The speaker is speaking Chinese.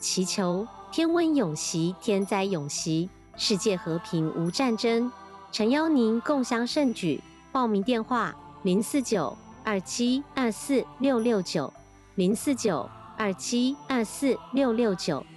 祈求天温永息，天灾永息，世界和平无战争。诚邀您共襄盛举。报名电话：049-2724-669，049-2724-669。